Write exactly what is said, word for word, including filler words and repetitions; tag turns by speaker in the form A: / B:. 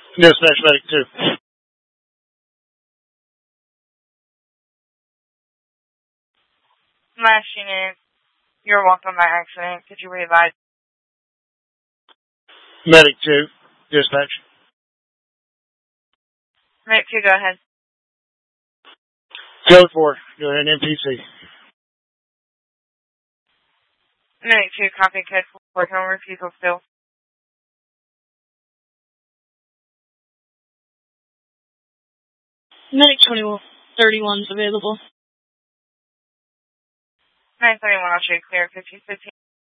A: Dispatch Medic two.
B: Last unit, you're walked on by accident. Could you readvise?
A: Medic two. Dispatch.
B: Medic two, go ahead.
A: Code four. Go ahead, N P C.
B: Medic two, copy code four, no refusal still.
C: Medic twenty thirty-one is available.
B: nine thirty-one, I'll show you clear, fifteen fifteen.